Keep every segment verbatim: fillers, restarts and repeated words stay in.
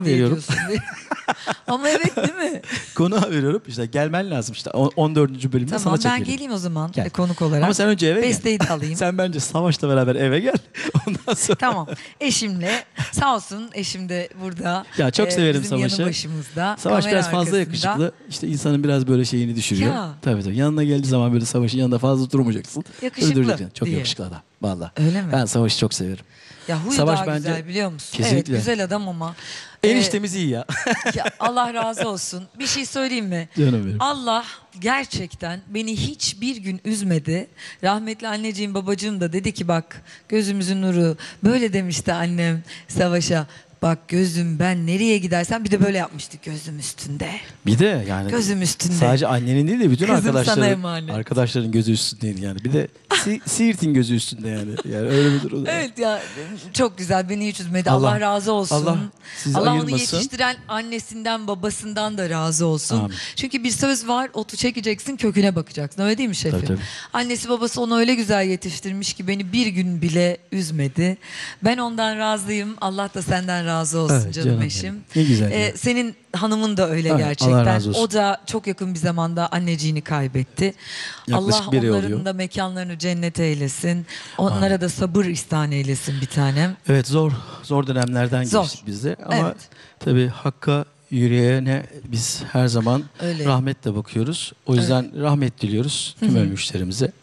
veriyorum. diye. Ama evet, değil mi? Konu veriyorum. İşte gelmen lazım işte. on dördüncü bölümde Tamam, sana ben çekelim. geleyim o zaman Gel. konuk olarak. Ama sen önce eve Besteyi gel. de alayım. Sen bence Savaş'la beraber eve gel. Ondan sonra. Tamam. Eşimle, sağ olsun eşim de burada. Ya çok Ee, severim bizim Savaş'ı. yanı başımızda. Savaş kamera biraz fazla arkasında. yakışıklı. İşte insanın biraz böyle şeyini düşürüyor. Ya. Tabii tabii. Yanına geldiği zaman böyle Savaş'ın yanında fazla durmayacaksın. Yakışıklı Öldüreceksin. Çok diye. yakışıklı adam. Vallahi. Öyle mi? Ben Savaş'ı çok severim. Ya huyu Savaş daha bence- güzel, biliyor musun? Kesinlikle. Evet, güzel adam ama. Eniştemiz iyi ya. Ee, ya Allah razı olsun. Bir şey söyleyeyim mi? Canım benim. Allah gerçekten beni hiçbir gün üzmedi. Rahmetli anneciğim, babacığım da dedi ki bak gözümüzün nuru. Böyle demişti annem Savaş'a. Bak gözüm, ben nereye gidersem, bir de böyle yapmıştık gözüm üstünde. Bir de yani Gözüm üstünde. sadece annenin değil de bütün Kızım sana arkadaşların emanet. arkadaşların gözü üstündeydi yani. Bir de Si- Siirt'in gözü üstünde yani. Yani öyle bir durum. Evet ya, çok güzel, beni hiç üzmedi. Allah- Allah, razı olsun. Allah sizi Allah onu ayırmasın. yetiştiren annesinden babasından da razı olsun. Amin. Çünkü bir söz var, otu çekeceksin, köküne bakacaksın, öyle değil mi şefim? Tabii, tabii. Annesi babası onu öyle güzel yetiştirmiş ki beni bir gün bile üzmedi. Ben ondan razıyım, Allah da senden razı olsun Evet, canım, canım eşim. benim. Ne güzel Ee, ya. senin hanımın da öyle Evet, gerçekten. Allah razı olsun. O da çok yakın bir zamanda anneciğini kaybetti. Yaklaşık Allah bir ay onların oluyor. da mekanlarını cennet eylesin. Onlara da sabır ihsan eylesin bir tanem. Evet, zor zor dönemlerden Zor. geçtik biz de. Ama Evet. tabii Hakk'a, yürüyene biz her zaman Öyle. rahmetle bakıyoruz. O yüzden rahmet diliyoruz tüm ölmüşlerimize.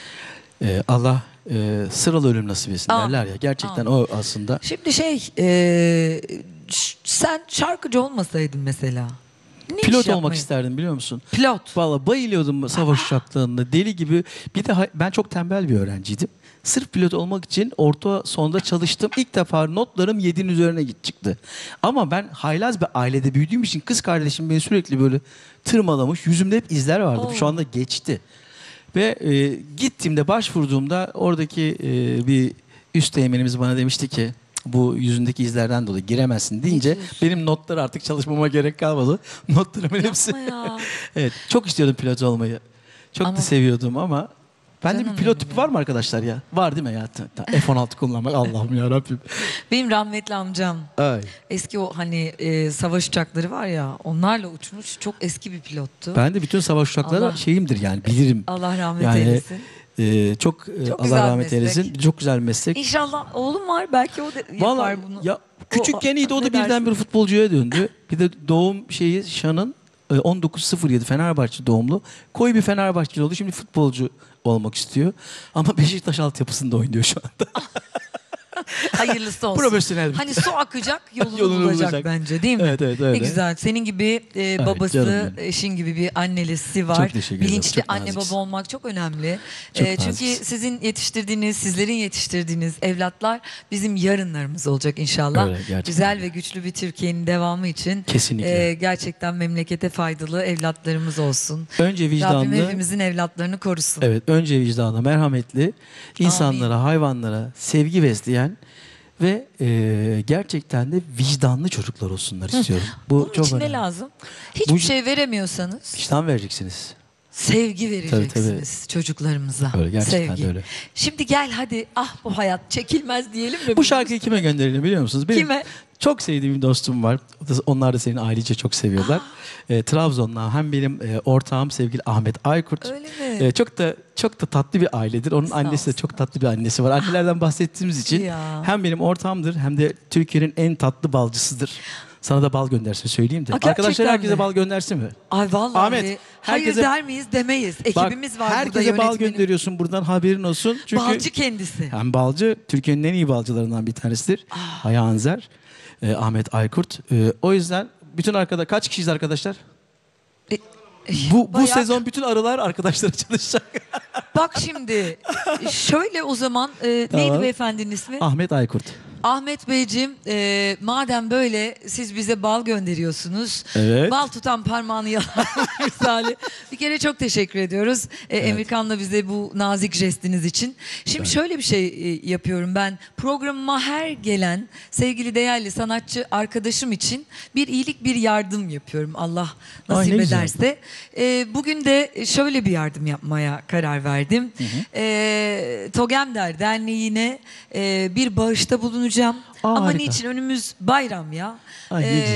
Ee, Allah e, sıralı ölüm nasip etsin Amin. derler ya. Gerçekten Amin. o aslında. Şimdi şey, e, ş- sen şarkıcı olmasaydın mesela. Ne iş Pilot olmak yapmayı- isterdim, biliyor musun? Pilot. Vallahi bayılıyordum savaş uçaklarında, deli gibi. Bir de ha- ben çok tembel bir öğrenciydim. Sırf pilot olmak için orta sonda çalıştım. İlk defa notlarım yedinin üzerine git çıktı. Ama ben haylaz bir ailede büyüdüğüm için kız kardeşim beni sürekli böyle tırmalamış. Yüzümde hep izler vardı. Oo. Şu anda geçti. Ve e, gittiğimde, başvurduğumda oradaki e, bir üst teğmenimiz bana demişti ki bu yüzündeki izlerden dolayı giremezsin deyince diyorsun? benim notlara artık çalışmama gerek kalmadı. Notlarımın hepsi. Yapma ya. Evet, çok istiyordum pilot olmayı. Çok Ama- da seviyordum ama bende Canım bir pilot benim tipi var mı arkadaşlar ya? Var değil mi ya? Ta- ta- F on altı kullanmak, Allah'ım ya Rabbim. Benim rahmetli amcam. Ay. Eski o hani e, savaş uçakları var ya, onlarla uçmuş, çok eski bir pilottu. Ben de bütün savaş uçakları Allah- şeyimdir yani, bilirim. Allah rahmet Yani eylesin. e, çok, e, Çok Allah güzel rahmet meslek. eylesin. Çok güzel meslek. İnşallah oğlum var, belki o da yapar Vallahi bunu. ya küçükken iyiydi, o da ne dersin? birden bir futbolcuya döndü. Bir de doğum şeyi Şan'ın e, on dokuz sıfır yedi Fenerbahçe doğumlu. Koyu bir Fenerbahçeli oldu. Şimdi futbolcu olmak istiyor. Ama Beşiktaş altyapısında oynuyor şu anda. Hayırlısı olsun. Profesyonel. Hani su akacak, yolunu, Yolunu bulacak, bulacak. bence, değil mi? Evet, evet, öyle. Ne güzel. Senin gibi e, babası, canım benim. eşin gibi bir annelisi var. Çok teşekkür ederim. Bilinçli Çok anne naziksin. baba olmak çok önemli. Çok E, çünkü naziksin. sizin yetiştirdiğiniz, sizlerin yetiştirdiğiniz evlatlar bizim yarınlarımız olacak inşallah. Öyle, gerçekten Güzel öyle. ve güçlü bir Türkiye'nin devamı için Kesinlikle. e, gerçekten memlekete faydalı evlatlarımız olsun. Önce Rabbim vicdanlı. hepimizin evlatlarını korusun. Evet, önce vicdanlı, merhametli, insanlara, hayvanlara sevgi besleyen ve e, gerçekten de vicdanlı çocuklar olsunlar istiyorum. Bu Bunun çok için ne önemli. lazım? Hiçbir Bu- şey veremiyorsanız Vicdan vereceksiniz. sevgi vereceksiniz tabii. çocuklarımıza. Öyle, gerçekten sevgi. de öyle. Şimdi gel hadi, ah bu hayat çekilmez diyelim mi? Bu şarkıyı kime gönderelim biliyor musunuz? Benim Kime? çok sevdiğim bir dostum var. Onlar da senin ailece çok seviyorlar. E, Trabzon'dan hem benim e, ortağım sevgili Ahmet Aykurt. Öyle mi? E, çok da çok da tatlı bir ailedir. Onun Sağ annesi de olsun. çok tatlı bir annesi var. Annelerden bahsettiğimiz için Ya. hem benim ortağımdır hem de Türkiye'nin en tatlı balcısıdır. Sana da bal göndersin söyleyeyim de. Aa, gerçekten Arkadaşlar herkese mi? bal göndersin mi? Ay vallahi. Ahmet, hayır herkese- der miyiz demeyiz. Bak, Ekibimiz var burada, herkese bal yönetmenim. gönderiyorsun buradan, haberin olsun. Çünkü Balcı kendisi. hem balcı, Türkiye'nin en iyi balcılarından bir tanesidir. Haya Anzer, e, Ahmet Aykurt. E, o yüzden bütün arkada kaç kişiyiz arkadaşlar? E, e, Bu bu bayağı- sezon bütün arılar arkadaşlara çalışacak. Bak şimdi şöyle o zaman e, neydi Tamam. beyefendinin ismi? Ahmet Aykurt. Ahmet Beyciğim, e, madem böyle siz bize bal gönderiyorsunuz. Evet. Bal tutan parmağını yalar misali. Bir kere çok teşekkür ediyoruz. E, Emirkan'la bize bu nazik jestiniz için. Şimdi şöyle bir şey e, yapıyorum ben. Programıma her gelen sevgili değerli sanatçı arkadaşım için bir iyilik, bir yardım yapıyorum. Allah Ay, nasip ne güzel. ederse. E, bugün de şöyle bir yardım yapmaya karar verdim. E, Togemder Derneği'ne e, bir bağışta bulunacağım. Aa, Ama harika. niçin? Önümüz bayram ya. Ay, ne Ee, güzel.